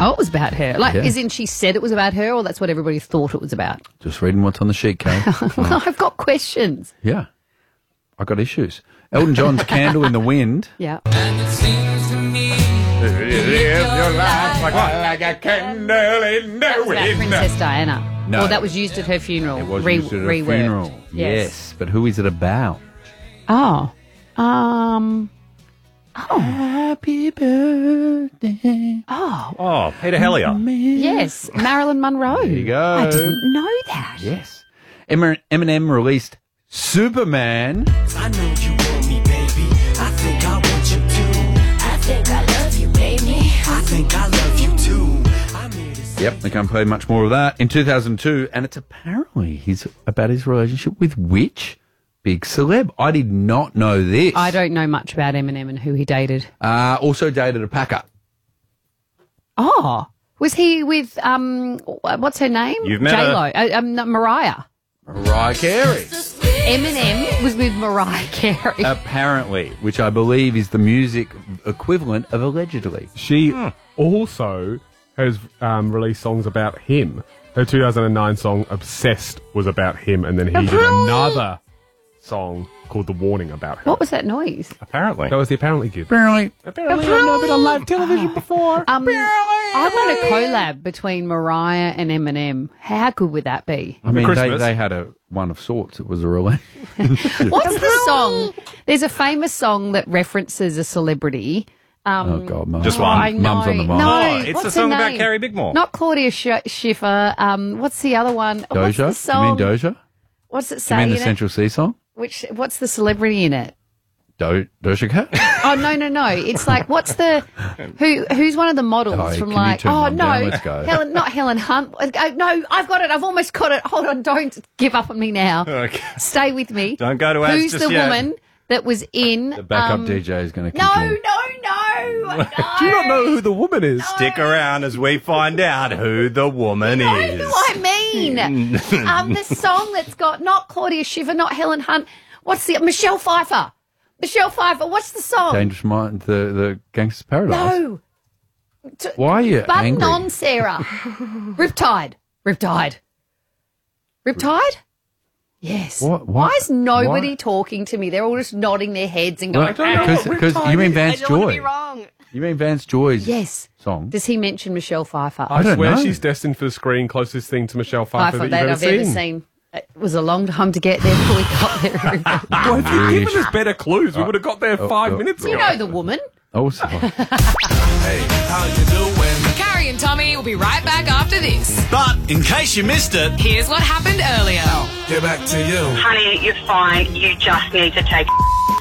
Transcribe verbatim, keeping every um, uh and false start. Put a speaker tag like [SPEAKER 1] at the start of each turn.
[SPEAKER 1] know it was about her. Like,
[SPEAKER 2] Yeah.
[SPEAKER 1] as in she said it was about her, or that's what everybody thought it was about?
[SPEAKER 2] Just reading what's on the sheet, Kate.
[SPEAKER 1] Well, I've got questions.
[SPEAKER 2] Yeah. I got issues. Elton John's Candle in the Wind.
[SPEAKER 1] Yeah.
[SPEAKER 3] And it seems to me
[SPEAKER 4] Your life like, like a candle in the
[SPEAKER 1] That was about
[SPEAKER 4] wind.
[SPEAKER 1] Princess Diana.
[SPEAKER 2] No.
[SPEAKER 1] Or that was used at her funeral.
[SPEAKER 2] It was
[SPEAKER 1] Re-
[SPEAKER 2] used at a
[SPEAKER 1] reworked.
[SPEAKER 2] funeral.
[SPEAKER 1] Yes.
[SPEAKER 2] Yes. But who is it about?
[SPEAKER 1] Oh. Um. Oh.
[SPEAKER 2] Happy birthday.
[SPEAKER 1] Oh.
[SPEAKER 4] Oh, Peter Hellier.
[SPEAKER 1] Yes. Marilyn Monroe.
[SPEAKER 2] There you go.
[SPEAKER 1] I didn't know that.
[SPEAKER 2] Yes. Em- Eminem released Superman.
[SPEAKER 3] I know you want me, baby. I think I want you too. I think I love you, baby. I think I love you too. I'm here to say
[SPEAKER 2] Yep, they can't play much more of that. In two thousand two, and it's apparently he's about his relationship with which big celeb? I did not know this.
[SPEAKER 1] I don't know much about Eminem and who he dated.
[SPEAKER 2] Uh, also dated a Packer.
[SPEAKER 1] Oh. Was he with, um, what's her name?
[SPEAKER 4] You've met her.
[SPEAKER 1] J-Lo. Uh, um, no, Mariah.
[SPEAKER 2] Mariah Carey.
[SPEAKER 1] Eminem was with Mariah Carey.
[SPEAKER 2] Apparently, which I believe is the music equivalent of allegedly.
[SPEAKER 5] She also has um, released songs about him. Her two thousand nine song "Obsessed" was about him, and then he did another song called "The Warning" about her.
[SPEAKER 1] What was that noise?
[SPEAKER 4] Apparently.
[SPEAKER 5] That was the apparently kid.
[SPEAKER 2] Apparently.
[SPEAKER 5] Apparently, I've never been on live television before.
[SPEAKER 1] Um, I want a collab between Mariah and Eminem. How good would that be?
[SPEAKER 2] I mean, they,
[SPEAKER 5] Christmas.
[SPEAKER 2] they had a one of sorts. It was a relation.
[SPEAKER 1] What's the song? There's a famous song that references a celebrity. Um,
[SPEAKER 2] Oh, God, Mum.
[SPEAKER 4] Just
[SPEAKER 1] oh,
[SPEAKER 4] one.
[SPEAKER 1] I know.
[SPEAKER 2] Mum's on the mind.
[SPEAKER 1] No,
[SPEAKER 4] Oh, it's
[SPEAKER 1] what's
[SPEAKER 4] the
[SPEAKER 1] her
[SPEAKER 4] song about
[SPEAKER 1] name?
[SPEAKER 4] Carrie Bickmore.
[SPEAKER 1] Not Claudia Sch- Schiffer. Um, what's the other one? What's the
[SPEAKER 2] Doja? You
[SPEAKER 1] song?
[SPEAKER 2] mean Doja?
[SPEAKER 1] What's it
[SPEAKER 2] You
[SPEAKER 1] say
[SPEAKER 2] mean the
[SPEAKER 1] in it?
[SPEAKER 2] Central Sea song?
[SPEAKER 1] Which? What's the celebrity in it?
[SPEAKER 2] Do- Doja Cat?
[SPEAKER 1] Oh no no no! It's like what's the who who's one of the models
[SPEAKER 2] Oh,
[SPEAKER 1] from
[SPEAKER 2] can you
[SPEAKER 1] like
[SPEAKER 2] turn
[SPEAKER 1] oh
[SPEAKER 2] mum
[SPEAKER 1] no
[SPEAKER 2] down? Let's go.
[SPEAKER 1] Helen not Helen Hunt uh, no I've got it I've almost got it hold on don't give up on me now
[SPEAKER 4] Okay.
[SPEAKER 1] stay with me
[SPEAKER 4] Don't go to ads
[SPEAKER 1] who's
[SPEAKER 4] just
[SPEAKER 1] the
[SPEAKER 4] yet.
[SPEAKER 1] woman that was in
[SPEAKER 2] The backup
[SPEAKER 1] um,
[SPEAKER 2] D J is going to
[SPEAKER 1] no
[SPEAKER 2] continue.
[SPEAKER 1] no no no
[SPEAKER 5] Do you not know who the woman is?
[SPEAKER 4] Stick around as we find out who the woman
[SPEAKER 1] know
[SPEAKER 4] is.
[SPEAKER 1] who I mean um the song that's got not Claudia Schiffer not Helen Hunt what's the Michelle Pfeiffer Michelle Pfeiffer what's the song
[SPEAKER 2] Dangerous Mind, the, the Gangster's Paradise.
[SPEAKER 1] no T-
[SPEAKER 2] Why are you
[SPEAKER 1] Button
[SPEAKER 2] angry?
[SPEAKER 1] on, Sarah. Riptide. Riptide. Riptide? Yes.
[SPEAKER 2] What- what-
[SPEAKER 1] Why is nobody
[SPEAKER 2] why?
[SPEAKER 1] talking to me? They're all just nodding their heads and going,
[SPEAKER 2] Because because you mean Vance Joy.
[SPEAKER 1] wrong.
[SPEAKER 2] You mean Vance Joy's
[SPEAKER 1] Yes.
[SPEAKER 2] song?
[SPEAKER 1] Does he mention Michelle Pfeiffer?
[SPEAKER 2] I don't
[SPEAKER 5] swear
[SPEAKER 2] know.
[SPEAKER 5] she's destined for the screen closest thing to Michelle Pfeiffer,
[SPEAKER 1] Pfeiffer
[SPEAKER 5] that
[SPEAKER 1] that
[SPEAKER 5] you've
[SPEAKER 1] I've
[SPEAKER 5] ever
[SPEAKER 1] ever
[SPEAKER 5] seen.
[SPEAKER 1] seen. It was a long time to get there before we got there.
[SPEAKER 5] Well, if you'd given us better clues, we would have got there five
[SPEAKER 2] oh,
[SPEAKER 5] minutes
[SPEAKER 1] you
[SPEAKER 5] ago.
[SPEAKER 1] know the woman.
[SPEAKER 2] Also,
[SPEAKER 3] how you doing.
[SPEAKER 6] Carrie and Tommy will be right back after this.
[SPEAKER 3] But in case you missed it,
[SPEAKER 6] Here's what happened earlier.
[SPEAKER 3] get back to you.
[SPEAKER 7] Honey, you're fine. You just need to take